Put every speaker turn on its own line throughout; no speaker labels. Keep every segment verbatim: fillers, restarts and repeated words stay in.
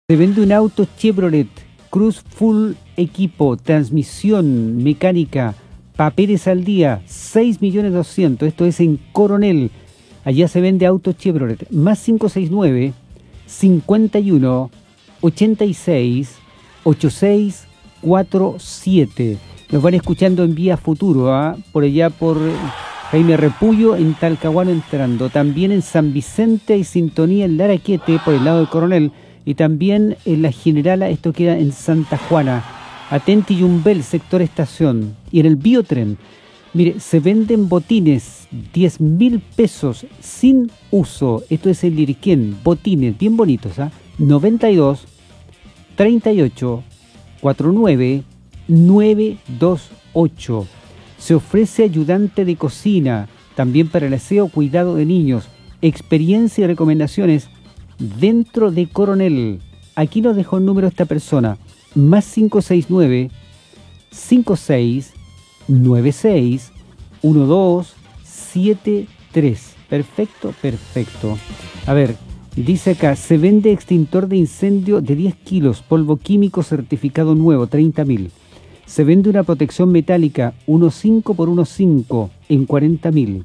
Se vende un auto Chevrolet Cruz full equipo, transmisión mecánica, papeles al día, seis millones doscientos mil. Esto es en Coronel. Allá se vende auto Chevrolet. Más cinco seis nueve, cincuenta y uno, ochenta y seis, ochenta y seis cuarenta y siete. Nos van escuchando en Vía Futuro, ¿eh? Por allá por Jaime Repullo, en Talcahuano entrando. También en San Vicente hay sintonía en Laraquete, por el lado del Coronel. Y también en La Generala, esto queda en Santa Juana. Atenti Yumbel, sector estación. Y en el Biotren, mire, se venden botines, diez mil pesos sin uso. Esto es el Liriquén, botines bien bonitos, ¿ah? ¿eh? noventa y dos, treinta y ocho, cuarenta y nueve, nueve dos ocho. Se ofrece ayudante de cocina, también para el aseo, cuidado de niños, experiencia y recomendaciones dentro de Coronel. Aquí nos dejó el número esta persona, más cinco seis nueve, cincuenta y seis, noventa y seis, doce setenta y tres. Perfecto, perfecto. A ver, dice acá, se vende extintor de incendio de diez kilos, polvo químico certificado nuevo, treinta mil. Se vende una protección metálica uno punto cinco por uno punto cinco en cuarenta mil.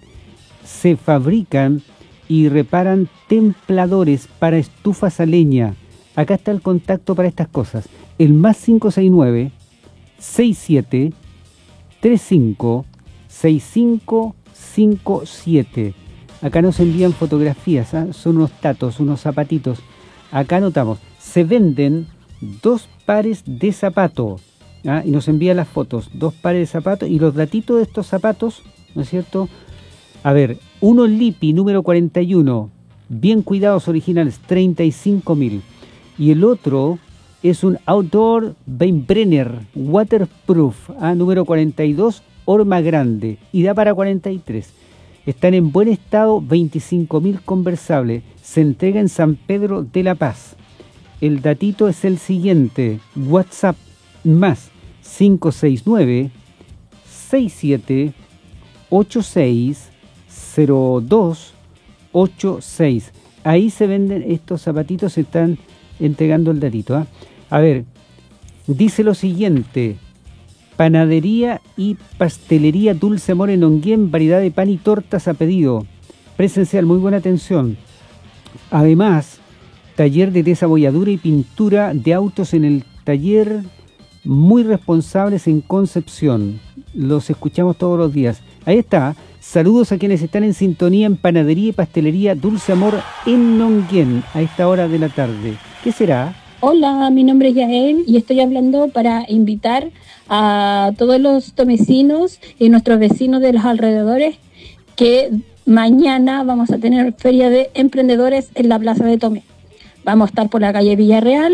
Se fabrican y reparan templadores para estufas a leña. Acá está el contacto para estas cosas. El más cinco seis nueve, sesenta y siete, treinta y cinco, sesenta y cinco cincuenta y siete. Acá nos envían fotografías, ¿eh? Son unos tatos, unos zapatitos. Acá anotamos, se venden dos pares de zapatos. ¿Ah? Y nos envía las fotos, dos pares de zapatos y los datitos de estos zapatos, ¿no es cierto? A ver, uno Lipi número cuarenta y uno, bien cuidados originales, treinta y cinco mil. Y el otro es un Outdoor Weinbrenner Waterproof, ¿ah? Número cuarenta y dos, horma grande, y da para cuarenta y tres. Están en buen estado, veinticinco mil conversables. Se entrega en San Pedro de la Paz. El datito es el siguiente, WhatsApp más cinco seis nueve, sesenta y siete, ochenta y seis, cero dos ochenta y seis. Ahí se venden estos zapatitos, se están entregando el datito. ¿eh? A ver, dice lo siguiente: panadería y pastelería Dulce Amor en Onguén, variedad de pan y tortas a pedido. Presencial, muy buena atención. Además, taller de desabolladura y pintura de autos en el taller Muy Responsables en Concepción. Los escuchamos todos los días. Ahí está. Saludos a quienes están en sintonía en panadería y pastelería Dulce Amor en Nonguén a esta hora de la tarde. ¿Qué será?
Hola, mi nombre es Yael y estoy hablando para invitar a todos los tomecinos y nuestros vecinos de los alrededores que mañana vamos a tener feria de emprendedores en la Plaza de Tomé. Vamos a estar por la calle Villarreal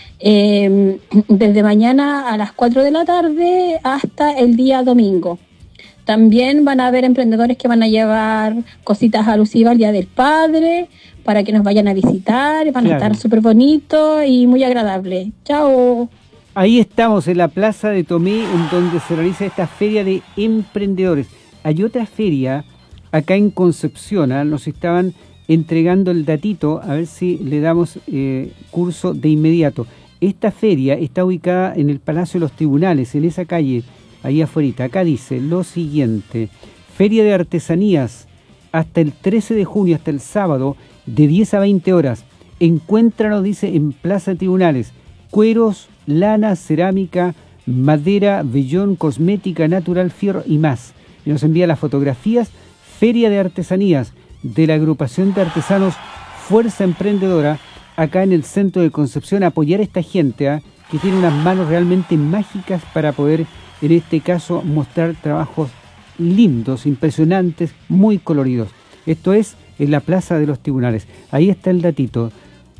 eh, desde mañana a las cuatro de la tarde hasta el día domingo. También van a haber emprendedores que van a llevar cositas alusivas al Día del Padre para que nos vayan a visitar. Van claro. a estar súper bonitos y muy agradables. ¡Chao!
Ahí estamos en la Plaza de Tomé, en donde se realiza esta feria de emprendedores. Hay otra feria acá en Concepción, ¿eh? Nos estaban entregando el datito, a ver si le damos eh, curso de inmediato. Esta feria está ubicada en el Palacio de los Tribunales, en esa calle, ahí afuera. Acá dice lo siguiente: Feria de Artesanías, hasta el trece de junio, hasta el sábado, de diez a veinte horas. Encuéntranos, dice, en Plaza de Tribunales. Cueros, lana, cerámica, madera, vellón, cosmética, natural, fierro y más. Y nos envía las fotografías. Feria de Artesanías de la agrupación de artesanos Fuerza Emprendedora, acá en el centro de Concepción. Apoyar a esta gente ¿eh? que tiene unas manos realmente mágicas para poder, en este caso, mostrar trabajos lindos, impresionantes, muy coloridos. Esto es en la Plaza de los Tribunales. Ahí está el datito.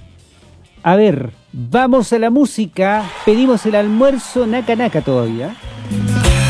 A ver, vamos a la música. Pedimos el almuerzo naka naka todavía.